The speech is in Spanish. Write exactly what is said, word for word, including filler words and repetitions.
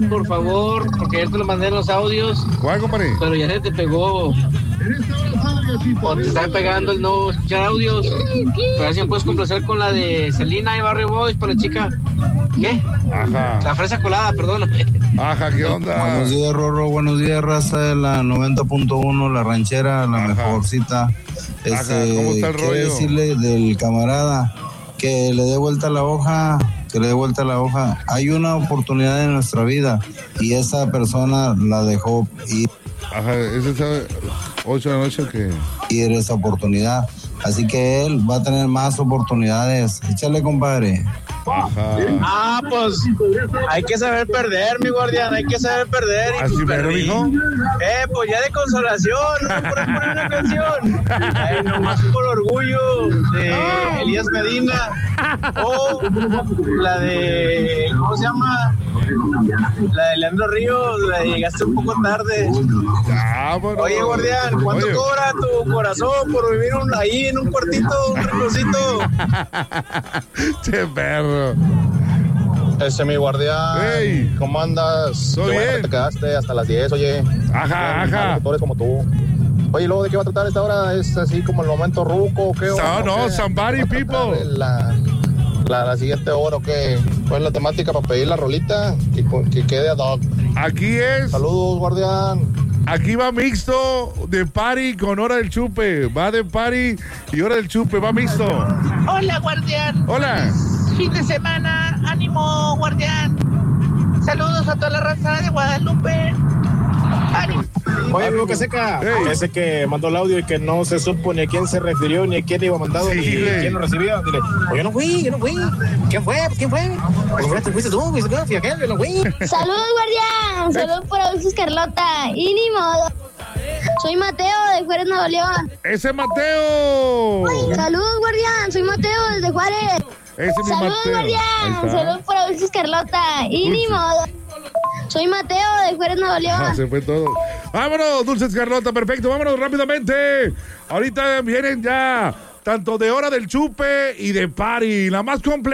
por favor, porque ayer te lo mandé en los audios. ¿Cuál, compadre? Pero ya se te pegó. O te está pegando el no escuchar audios. Pero así me puedes complacer con la de Selena y Barrio Boys para la chica. ¿Qué? Ajá. La fresa colada, perdóname. Ajá, ¿qué onda? Buenos días, Rorro. Buenos días, raza de la noventa punto uno, la ranchera, la Ajá. mejorcita. Este, Ajá, ¿cómo está el quiero rollo? decirle del camarada que le dé vuelta la hoja, que le dé vuelta la hoja. Hay una oportunidad en nuestra vida y esa persona la dejó ir. Ajá, ese sabe, ocho de la noche que... ir esa oportunidad. Así que él va a tener más oportunidades. Échale, compadre. Ajá. Ah, pues hay que saber perder, mi guardián, hay que saber perder. ¿Así mero, mijo? Eh, pues ya de consolación, no por poner una canción. Ay, nomás por orgullo de Elías Medina. O la de, ¿cómo se llama? La de Leandro Ríos, la de llegaste un poco tarde. Ah, bueno. Oye, guardián, ¿cuánto Oye. cobra tu corazón por vivir un, ahí en un cuartito, un rinconcito? Che perro. Ese mi guardián. Hey. ¿Cómo andas? ¿Todo Qué bueno bien? que te quedaste hasta las diez, oye. Ajá, ajá. Actores como tú. Oye, luego de qué va a tratar esta hora? ¿Es así como el momento ruco o qué? No, ¿O no, qué? somebody, ¿Va a tratar people. La, la, la siguiente hora o qué? ¿Cuál es la temática para pedir la rolita? Que, que quede ad hoc. Aquí es, Saludos, guardián. aquí va mixto de party con hora del chupe. Va de party y hora del chupe, va mixto. Hola, guardián. Hola. Fin de semana. Ánimo, guardián. Saludos a toda la raza de Guadalupe. Ánimo. Oye, amigo que seca, Ey. ese que mandó el audio y que no se supo ni a quién se refirió, ni a quién iba mandado, Sí, ni güey. quién lo recibió. Dile, oye, yo no fui, yo no fui. ¿Quién fue? ¿Quién fue? Pues fuiste, fuiste tú, fuiste tú, fui aquel, yo no fui. Saludos, guardián. Saludos para Dulces Carlota. Y ni modo. Soy Mateo de Juárez, Nuevo León. Ese es Mateo. Saludos, guardián. Soy Mateo desde Juárez. Ese es mi Saludos, Mateo. Ahí guardián. está. Saludos para Dulces Carlota. Y ni Dulces. modo. Soy Mateo de Juárez, Nuevo Ah, León. se fue todo. Vámonos, Dulces Carlota, perfecto. Vámonos rápidamente. Ahorita vienen ya tanto de hora del chupe y de party. La más completa.